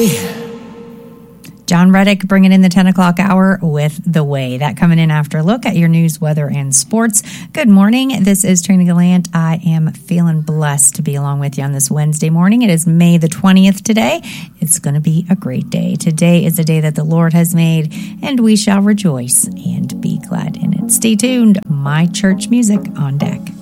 John Reddick bringing in the 10 o'clock hour with The Way. That coming in after a look at your news, weather, and sports. Good morning. This is Trina Gallant. I am feeling blessed to be along with you on this Wednesday morning. It is May the 20th today. It's going to be a great day. Today is a day that the Lord has made, and we shall rejoice and be glad in it. Stay tuned. My church music on deck.